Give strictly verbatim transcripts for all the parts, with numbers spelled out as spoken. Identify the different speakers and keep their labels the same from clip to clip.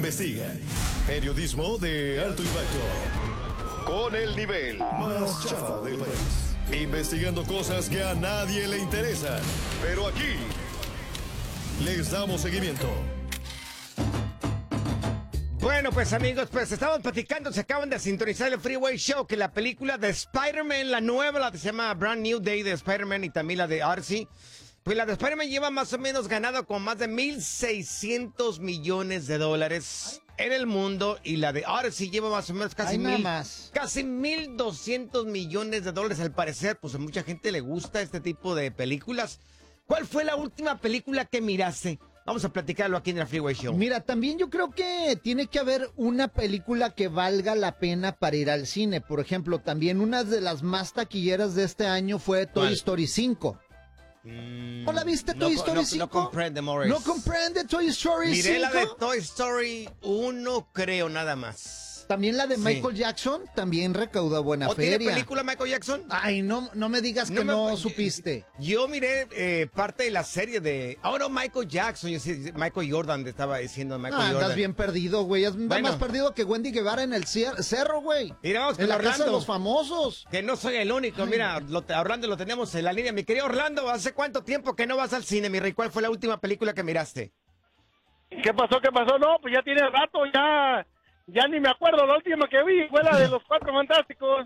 Speaker 1: investiga. Periodismo de alto impacto. Con el nivel más chafa del país. Investigando cosas que a nadie le interesan. Pero aquí les damos seguimiento.
Speaker 2: Bueno, pues amigos, pues estamos platicando, se acaban de sintonizar el Freeway Show, que la película de Spider-Man, la nueva, la que se llama Brand New Day de Spider-Man y también la de Odyssey, pues la de Spider-Man lleva más o menos ganado con más de mil seiscientos millones de dólares en el mundo y la de Odyssey lleva más o menos casi
Speaker 3: Ay, nada
Speaker 2: mil,
Speaker 3: más.
Speaker 2: casi mil doscientos millones de dólares al parecer, pues a mucha gente le gusta este tipo de películas. ¿Cuál fue la última película que miraste? Vamos a platicarlo aquí en el Freeway Show.
Speaker 3: Mira, también yo creo que tiene que haber una película que valga la pena para ir al cine. Por ejemplo, también una de las más taquilleras de este año fue Toy
Speaker 2: ¿Cuál?
Speaker 3: Story cinco.
Speaker 2: Mm,
Speaker 3: ¿No la viste, Toy
Speaker 2: no,
Speaker 3: Story
Speaker 2: no,
Speaker 3: cinco?
Speaker 2: No comprende, Morris.
Speaker 3: ¿No comprende Toy Story
Speaker 2: Miré
Speaker 3: cinco?
Speaker 2: la de Toy Story uno, creo, nada más.
Speaker 3: También la de
Speaker 2: Sí.
Speaker 3: Michael Jackson, también recaudó buena
Speaker 2: ¿O tiene
Speaker 3: feria.
Speaker 2: película Michael Jackson?
Speaker 3: Ay, no, no me digas que
Speaker 2: me-
Speaker 3: no supiste.
Speaker 2: Yo miré eh, parte de la serie de... Ahora Michael Jackson, yo sí, Michael Jordan, te estaba diciendo Michael
Speaker 3: Ah,
Speaker 2: Jordan.
Speaker 3: andas bien perdido, güey. Andas
Speaker 2: Bueno.
Speaker 3: más perdido que Wendy Guevara en el cier- cerro, güey.
Speaker 2: Mira, vamos con
Speaker 3: En la casa de
Speaker 2: Orlando.
Speaker 3: los famosos.
Speaker 2: Que no soy el único, mira, lo, a Orlando lo tenemos en la línea. Mi querido Orlando, ¿hace cuánto tiempo que no vas al cine, mi rey? ¿Cuál fue la última película que miraste?
Speaker 4: ¿Qué pasó? ¿Qué pasó? No, pues ya tiene rato, ya ya ni me acuerdo. La última que vi fue la de los Cuatro Fantásticos.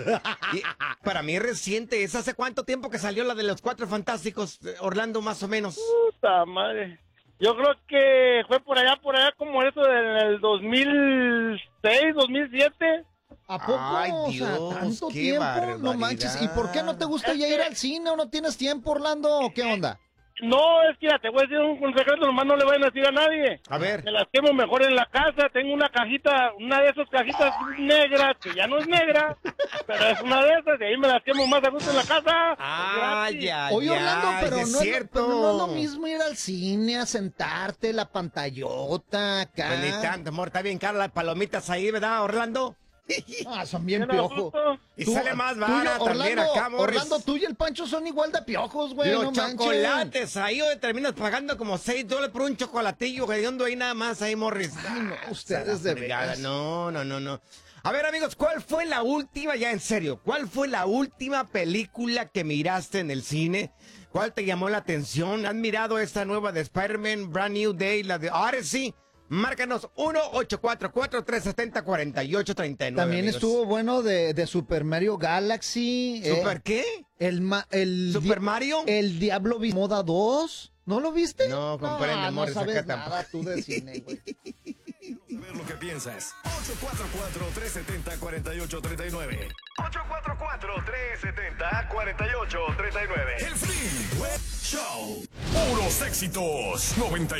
Speaker 2: Y, para mí es reciente, ¿es hace cuánto tiempo que salió la de los Cuatro Fantásticos, eh, Orlando, más o menos?
Speaker 4: Puta madre. Yo creo que fue por allá, por allá como eso del dos mil seis, dos mil siete.
Speaker 3: ¿A poco?
Speaker 2: Ay,
Speaker 3: O sea,
Speaker 2: Dios,
Speaker 3: tanto
Speaker 2: qué
Speaker 3: tiempo.
Speaker 2: barbaridad.
Speaker 3: No manches. ¿Y por qué no te gusta ya ir al cine o no tienes tiempo, Orlando? ¿O qué onda?
Speaker 4: No, es que ya te voy a decir un consejo, nomás no le vayan a decir a nadie.
Speaker 2: A ver.
Speaker 4: Me las quemo mejor en la casa. Tengo una cajita, una de esas cajitas negras, que ya no es negra, pero es una de esas, y ahí me las quemo más a gusto en la casa.
Speaker 2: Ah,
Speaker 4: gratis.
Speaker 2: ya,
Speaker 3: Oye,
Speaker 2: ya,
Speaker 3: Orlando, pero
Speaker 2: es
Speaker 3: no, es,
Speaker 2: cierto.
Speaker 3: pero no es lo mismo ir al cine, a sentarte, la pantallota, acá.
Speaker 2: Pues ni tanto, amor, está bien cara las palomitas ahí, ¿verdad, Orlando?
Speaker 3: Ah, son bien
Speaker 4: Bien a
Speaker 3: piojos.
Speaker 4: gusto.
Speaker 2: Y
Speaker 3: Tú-
Speaker 2: sale más
Speaker 3: tú y-
Speaker 2: vara también
Speaker 3: Orlando,
Speaker 2: acá, Morris.
Speaker 3: Orlando, tú y el Pancho son igual de piojos, güey.
Speaker 2: Los
Speaker 3: no manches.
Speaker 2: chocolates, ahí donde terminas pagando como seis dólares por un chocolatillo, que hondo ahí nada más, ahí, Morris.
Speaker 3: Ay, no, ustedes de veras.
Speaker 2: No, no, no, no. A ver, amigos, ¿cuál fue la última, ya en serio, cuál fue la última película que miraste en el cine? ¿Cuál te llamó la atención? ¿Has mirado esta nueva de Spider-Man, Brand New Day, la de Odyssey? Márcanos uno ocho cuatro cuatro, tres siete cero, cuatro ocho tres nueve.
Speaker 3: También
Speaker 2: amigos.
Speaker 3: estuvo bueno de, de Super Mario Galaxy.
Speaker 2: ¿Super
Speaker 3: eh,
Speaker 2: qué?
Speaker 3: El, ma- el
Speaker 2: ¿Super
Speaker 3: di-
Speaker 2: Mario?
Speaker 3: El Diablo Vi- Moda dos. ¿No lo viste?
Speaker 2: No, comprende,
Speaker 3: Ah,
Speaker 2: amor,
Speaker 3: no
Speaker 2: esa
Speaker 3: sabes
Speaker 2: cata.
Speaker 3: nada tú de cine, güey.
Speaker 1: Saber lo que piensas. ocho cuatro cuatro, tres siete cero, cuatro ocho tres nueve. ocho cuatro cuatro, tres siete cero, cuatro ocho tres nueve. El Freeway Show. Puros éxitos. noventa